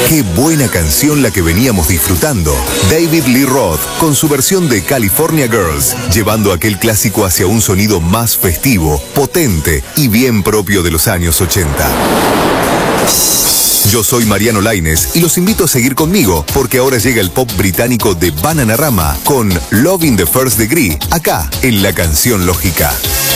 Qué buena canción la que veníamos disfrutando. David Lee Roth con su versión de California Girls, llevando aquel clásico hacia un sonido más festivo, potente y bien propio de los años 80. Yo soy Mariano Lainez y los invito a seguir conmigo porque ahora llega el pop británico de Bananarama con Love in the First Degree, acá en La Canción Lógica.